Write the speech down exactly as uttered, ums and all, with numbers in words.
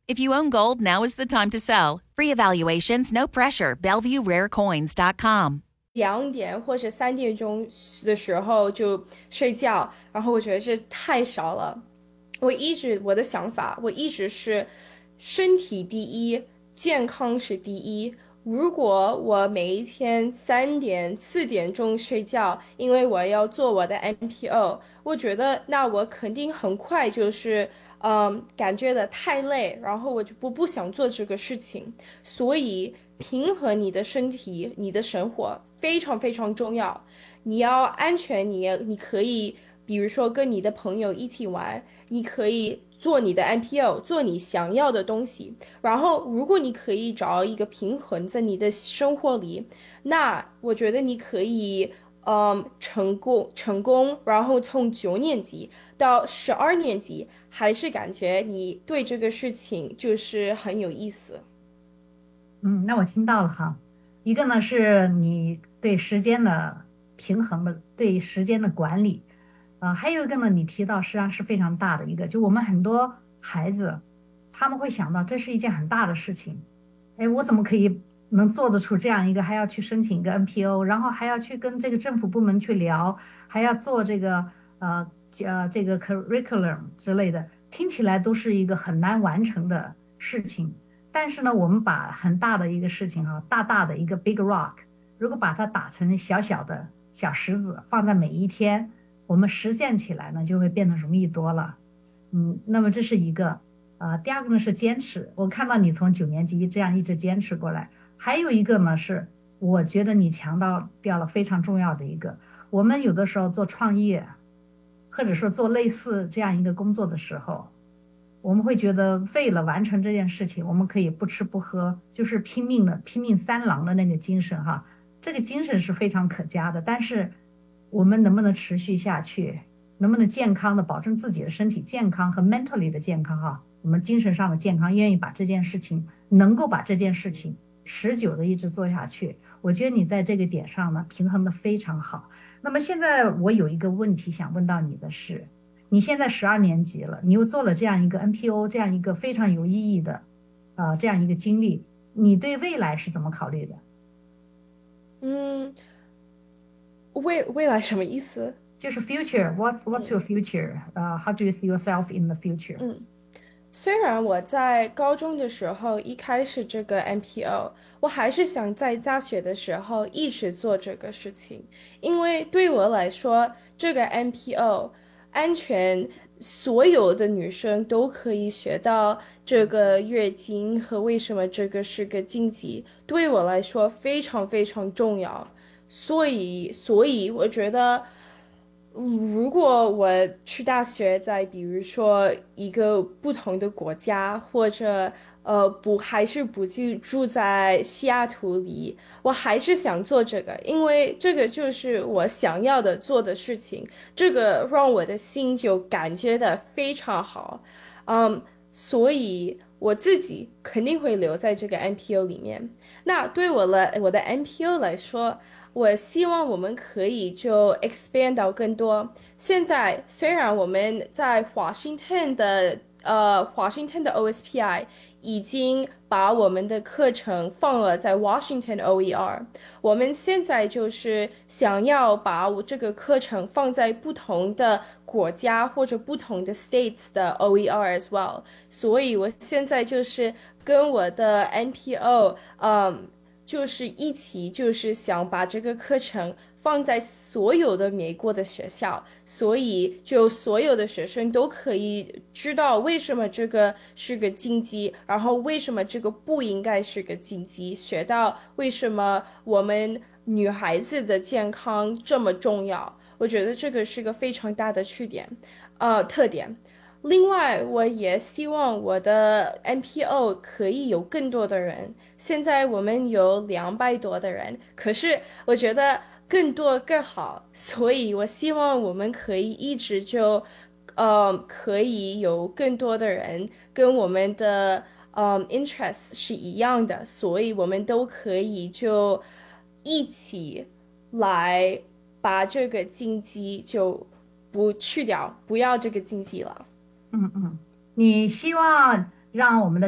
If you own gold, now is the time to sell. Free evaluations, no pressure. Bellevue Rare Coins dot com. 两点或者三点钟的时候就睡觉，然后我觉得这太少了。我一直我的想法，我一直是身体第一，健康是第一。如果我每一天三点四点钟睡觉，因为我要做我的 M P O，我觉得那我肯定很快就是嗯感觉的太累，然后我就不不想做这个事情。所以平衡你的身体，你的生活非常非常重要。你要安全，你你可以，比如说跟你的朋友一起玩，你可以做你的 M P O，做你想要的东西。然后，如果你可以找一个平衡在你的生活里，那我觉得你可以，嗯，成功成功。然后从九年级到十二年级，还是感觉你对这个事情就是很有意思。 嗯，那我听到了哈。一个呢是你对时间的平衡的，对时间的管理，呃，还有一个呢，你提到实际上是非常大的一个，就我们很多孩子他们会想到这是一件很大的事情，哎，我怎么可以能做得出这样一个，还要去申请一个 N P O，然后还要去跟这个政府部门去聊，还要做这个呃呃这个 curriculum 之类的，听起来都是一个很难完成的事情。但是呢，我们把很大的一个事情哈，大大的一个 big rock，如果把它打成小小的小石子，放在每一天，我们实现起来呢，就会变得容易多了。嗯，那么这是一个，呃，第二个呢是坚持。我看到你从九年级这样一直坚持过来，还有一个呢是，我觉得你强调掉了非常重要的一个，我们有的时候做创业，或者说做类似这样一个工作的时候。我们会觉得为了完成这件事情，我们可以不吃不喝，就是拼命的拼命三郎的那个精神哈，这个精神是非常可嘉的。但是我们能不能持续下去，能不能健康的保证自己的身体健康和 mentally 的健康哈，我们精神上的健康，愿意把这件事情能够把这件事情持久的一直做下去，我觉得你在这个点上呢平衡的非常好。那么现在我有一个问题想问到你的是。你现在十二年级了，你又做了这样一个 N P O，这样一个非常有意义的，呃，这样一个经历，你对未来是怎么考虑的？ 嗯，未未来什么意思？ 就是 future，what what's your 嗯 future？呃、h o w do you see yourself in the future？ 嗯。虽然我在高中的时候一开始这个 M P O，我还是想在大学的时候一直做这个事情，因为对我来说，这个 M P O 安全，所有的女生都可以学到这个月经和为什么这个是个禁忌，对我来说非常非常重要，所以所以我觉得。如果我去大学，在比如说一个不同的国家，或者呃不还是不是住在西雅图里，我还是想做这个，因为这个就是我想要的做的事情，这个让我的心就感觉的非常好，嗯，所以我自己肯定会留在这个 M P O 里面。那对我了，我的 M P O 来说。我希望我们可以就 expand 到更多。现在虽然我们在华盛顿的呃华盛顿的 O S P I 已经把我们的课程放了在 Washington O E R，我们现在就是想要把我这个课程放在不同的国家或者不同的 states 的 O E R as well。所以我现在就是跟我的 N P O，嗯。就是一起就是想把这个课程放在所有的美国的学校，所以就所有的学生都可以知道为什么这个是个禁忌，然后为什么这个不应该是个禁忌，学到为什么我们女孩子的健康这么重要。我觉得这个是个非常大的缺点，呃，特点。另外，我也希望我的 N P O 可以有更多的人。现在我们有两百多的人，可是我觉得更多更好，所以我希望我们可以一直就，呃，可以有更多的人跟我们的嗯 interest 是一样的，所以我们都可以就一起来把这个禁忌就不去掉，不要这个禁忌了。 嗯嗯，你希望让我们的